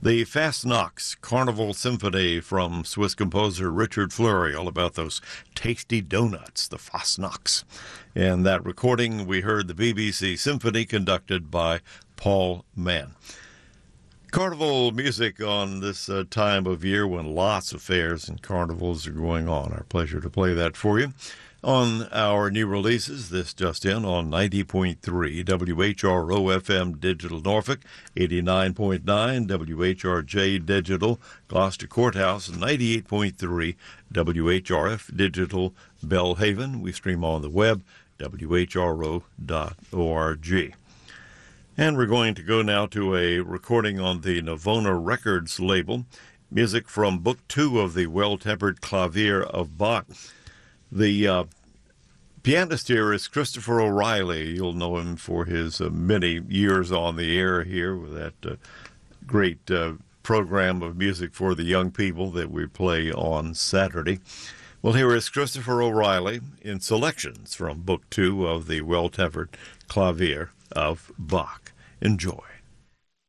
The Fastnachts Carnival Symphony from Swiss composer Richard Fleury, all about those tasty donuts, the Fastnachts. And that recording, we heard the BBC Symphony conducted by Paul Mann. Carnival music on this time of year when lots of fairs and carnivals are going on. Our pleasure to play that for you. On our new releases, this just in on 90.3 WHRO-FM Digital Norfolk, 89.9 WHRJ Digital Gloucester Courthouse, and 98.3 WHRF Digital Belhaven. We stream on the web, whro.org. And we're going to go now to a recording on the Navona Records label, music from Book 2 of the Well-Tempered Clavier of Bach. The pianist here is Christopher O'Reilly. You'll know him for his many years on the air here with that great program of music for the young people that we play on Saturday. Well, here is Christopher O'Reilly in selections from Book 2 of the Well-Tempered Clavier of Bach. Enjoy.